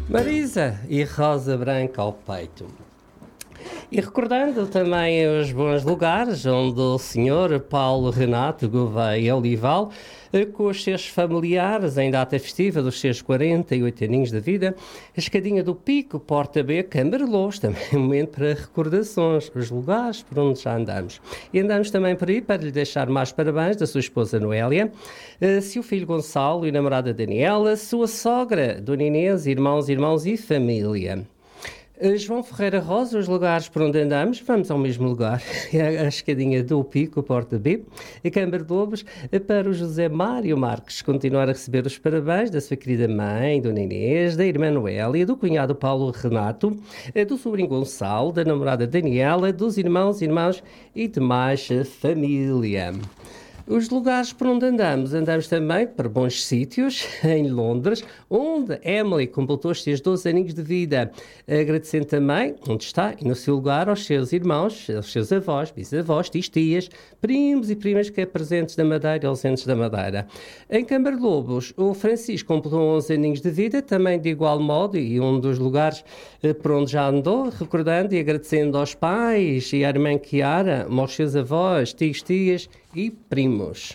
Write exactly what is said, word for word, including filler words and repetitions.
Marisa e Rosa Branca ao peito. E recordando também os bons lugares onde o senhor Paulo Renato Gouveia Olival, com os seus familiares em data festiva dos seus quarenta e oito aninhos de vida, a escadinha do Pico, Porta B, Câmara-Lous, também um momento para recordações, os lugares por onde já andamos. E andamos também por aí para lhe deixar mais parabéns da sua esposa Noélia, seu filho Gonçalo e namorada Daniela, sua sogra Dona Inês, irmãos, irmãos e família. João Ferreira Rosa, os lugares por onde andamos, vamos ao mesmo lugar, a escadinha do Pico, Porta B, a Câmara de Lobos, para o José Mário Marques continuar a receber os parabéns da sua querida mãe, Dona Inês, da irmã Noélia, do cunhado Paulo Renato, do sobrinho Gonçalo, da namorada Daniela, dos irmãos, irmãos e demais família. Os lugares por onde andamos, andamos também para bons sítios, em Londres, onde Emily completou os seus doze aninhos de vida. Agradecendo também, onde está e no seu lugar, aos seus irmãos, aos seus avós, bisavós, tios, tias, primos e primas que é presentes da Madeira e ausentes da Madeira. Em Câmara de Lobos, o Francisco completou onze aninhos de vida, também de igual modo, e um dos lugares por onde já andou, recordando e agradecendo aos pais e à irmã Chiara, aos seus avós, tios, tias e primos.